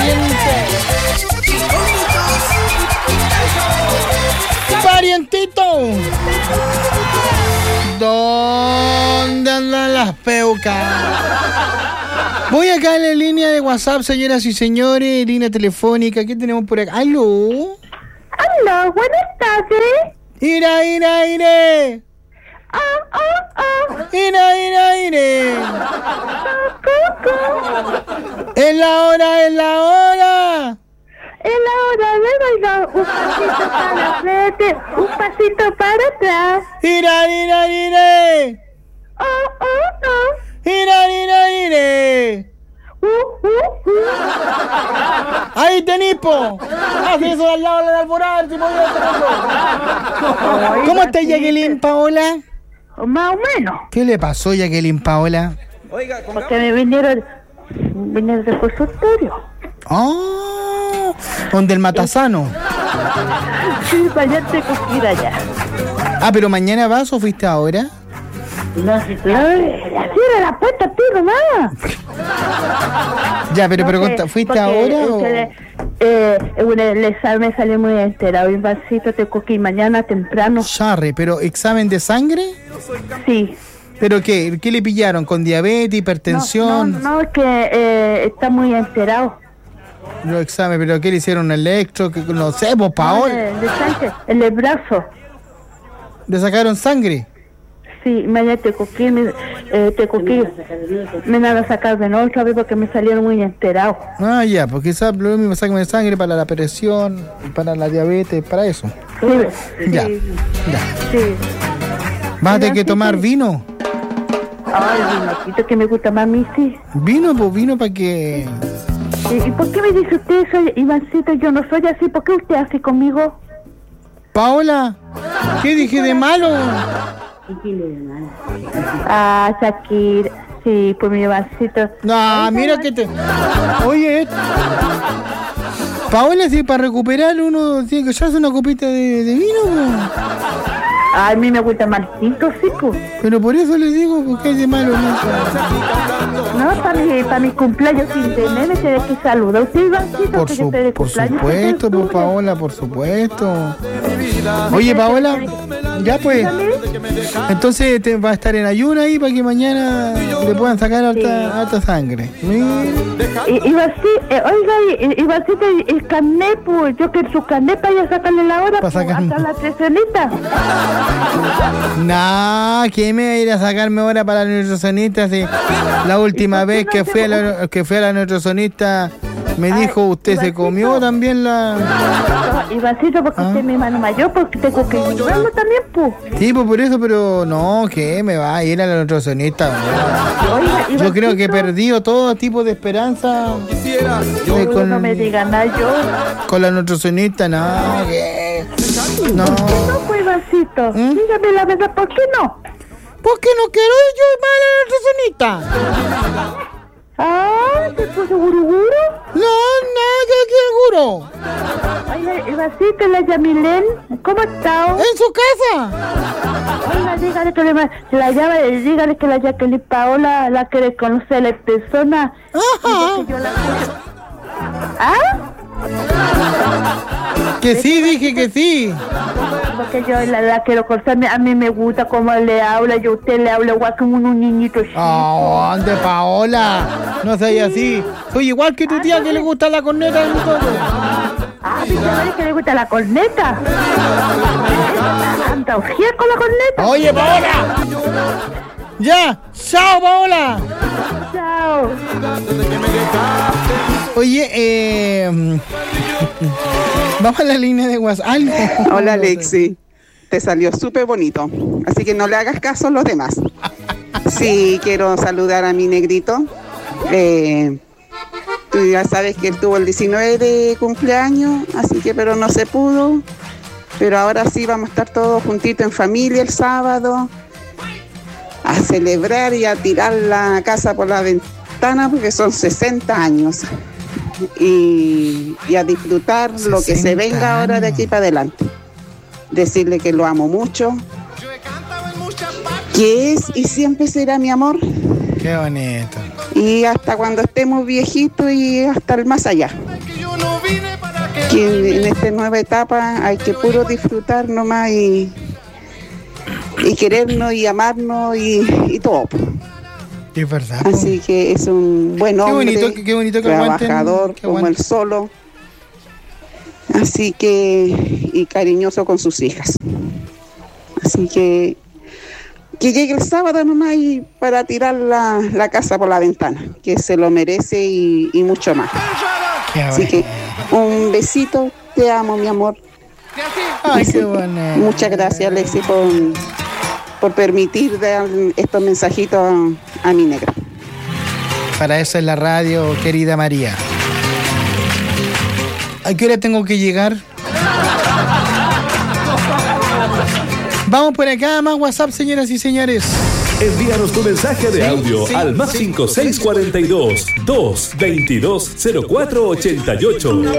Parientito, ¿dónde andan las peucas? Voy acá en la línea de WhatsApp, señoras y señores, línea telefónica. ¿Qué tenemos por acá? ¿Aló? Aló, buenas tardes. ¡Ira! ¡Ire! ¡Es la hora! Es la hora de bailar. Un pasito para frente, un pasito para atrás. ¡Ire! ¡Ahí tenés, po! ¡Haz eso al lado de la alborada! Si ¿Cómo está Jacqueline Paola? Más o menos. ¿Qué le pasó, Jacqueline Paola? Oiga, porque me vinieron del consultorio. ¡Oh! ¿Donde el Matasano? Sí, mañana tengo que ir allá. Ah, ¿pero mañana vas o fuiste ahora? No, si cierra la puerta, tío, nomás. Ya, pero ¿fuiste ahora o...? El examen salió muy enterado. Ivancito, tengo que ir mañana temprano. Charre, ¿pero examen de sangre? Sí. ¿Pero qué? ¿Qué le pillaron? ¿Con diabetes, hipertensión? No, es que está muy enterado. Los exámenes, ¿pero qué le hicieron? ¿Un electro? No sé, pues, Paola. De sangre, en el brazo. ¿Le sacaron sangre? Sí, mañana tengo que ir, me van a sacar de nuevo otra vez porque me salieron muy enterados. Ah, ya, porque quizás lo mismo sacan de sangre para la presión, para la diabetes, para eso. Sí. Ya. Sí. ¿Vas a tener que tomar vino? Ay, vino, que me gusta más a mí, sí. ¿Vino? Pues vino para que... ¿Y por qué me dice usted eso, Ivancito? Yo no soy así, ¿por qué usted hace conmigo? Paola, ¿qué dije de malo? Ah, Shakira, sí, pues mi Ivancito. No, mira que te... Oye, Paola, si para recuperar uno tiene que echarse una copita de vino, ¿no? A mí me gusta más tinto, sí, pues. Pero por eso les digo, porque es de malo, ¿no? No, para mi cumpleaños sin tener, me tiene que saludar. ¿Usted, Ivancito, por supuesto, por Paola, por supuesto. Oye, Paola, ya pues. Entonces te va a estar en ayuno ahí para que mañana le puedan sacar alta sangre. Ivancito, el carnet, pues, yo quiero su carnet para ir a sacarle la hora, para sacar... hasta la tresenita. No, ¿quién me va a ir a sacarme ahora para la nutricionista? Si la última vez que fui a la nutricionista me dijo, usted se comió también la... Ivancito, porque usted es mi hermano mayor, porque tengo que ayudarlo también, pues. Sí, pues por eso, pero no, ¿qué? Me va a ir a la nutricionista. Yo creo que he perdido todo tipo de esperanza. No me diga nada yo. Con la nutricionista, no, ¿qué? No. ¿Por qué no, pues, Ivancito? Dígame la verdad, ¿por qué no? Porque no quiero yo ir para la nutricionista. Ah, ¿te puso guruguro? No, que quiero guro. Oiga, Ivancito, la Yamilén, ¿cómo está? En su casa. Oiga, dígale que dígale que la Jacqueline Paola la quiere conocer la persona. Ajá. ¿Ah? Que sí, dije que sí. Porque yo la quiero conocer, a mí me gusta cómo le habla, yo a usted le habla igual como un niñito chico. Oh, ande Paola, no soy así. Soy igual que tu tía que le gusta la corneta y todo. Ah, ¿viste que le gusta la corneta? ¿Anda ojía con la corneta? Oye, Paola. Ya, chao, Paola. Chao. Oye, vamos a la línea de WhatsApp. Hola, Alexi. Te salió súper bonito. Así que no le hagas caso a los demás. Sí, quiero saludar a mi negrito. Tú ya sabes que él tuvo el 19 de cumpleaños, así que pero no se pudo. Pero ahora sí vamos a estar todos juntitos en familia el sábado. A celebrar y a tirar la casa por la ventana porque son 60 años. Y a disfrutar lo que se venga ahora de aquí para adelante. Decirle que lo amo mucho, que es y siempre será mi amor. Qué bonito. Y hasta cuando estemos viejitos y hasta el más allá. que en esta nueva etapa hay que puro disfrutar nomás y querernos y amarnos y todo. Es verdad. Así que es un buen hombre, qué bonito que trabajador aguanten, como él solo. Así que, y cariñoso con sus hijas. Así que llegue el sábado nomás y para tirar la casa por la ventana, que se lo merece y mucho más. Así que un besito, te amo, mi amor. Ay, qué bueno. Muchas gracias, Alexis, por permitir dar estos mensajitos a mi negra. Para eso es la radio, querida María. ¿A qué hora tengo que llegar? Vamos por acá, más WhatsApp, señoras y señores. Envíanos tu mensaje de audio al más 5642 222 0488.